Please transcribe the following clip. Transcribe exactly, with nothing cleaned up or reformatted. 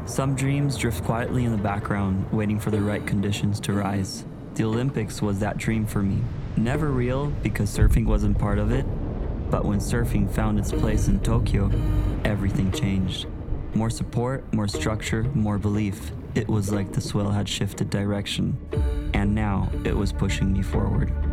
Some dreams drift quietly in the background, waiting for the right conditions to rise. The Olympics was that dream for me. Never real because surfing wasn't part of it, but when surfing found its place in Tokyo, everything changed. More support, more structure, more belief. It was like the swell had shifted direction, and now it was pushing me forward.